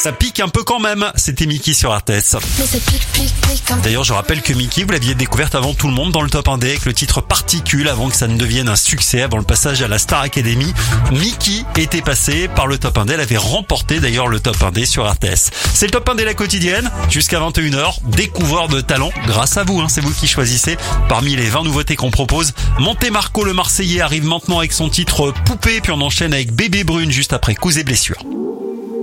Ça pique un peu quand même, c'était Miki sur RTS. D'ailleurs, je rappelle que Miki, vous l'aviez découverte avant tout le monde dans le top 1D avec le titre Particule, avant que ça ne devienne un succès, avant le passage à la Star Academy. Miki était passée par le top 1D, elle avait remporté d'ailleurs le top 1D sur RTS. C'est le top 1D la quotidienne, jusqu'à 21h, découvreur de talent, grâce à vous, c'est vous qui choisissez. Parmi les 20 nouveautés qu'on propose, Montemarco le Marseillais arrive maintenant avec son titre Poupée, puis on enchaîne avec Bébé Brune juste après Coups et Blessures.